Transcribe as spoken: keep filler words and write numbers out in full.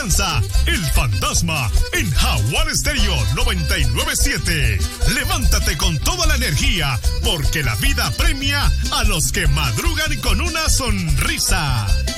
El Fantasma en Jaguar Stereo noventa y nueve punto siete. Levántate con toda la energía porque la vida premia a los que madrugan con una sonrisa.